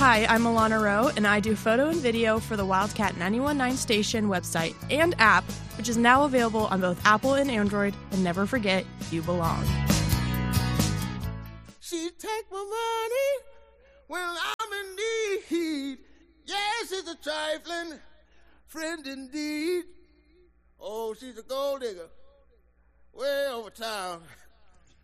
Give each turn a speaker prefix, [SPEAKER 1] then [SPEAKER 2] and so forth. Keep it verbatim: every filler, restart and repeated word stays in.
[SPEAKER 1] Hi, I'm Alana Rowe, and I do photo and video for the Wildcat ninety-one point nine station website and app, which is now available on both Apple and Android. And never forget, you belong.
[SPEAKER 2] She take my money when I'm in need. Yes, it's a trifling friend indeed. Oh, she's a gold digger way over town.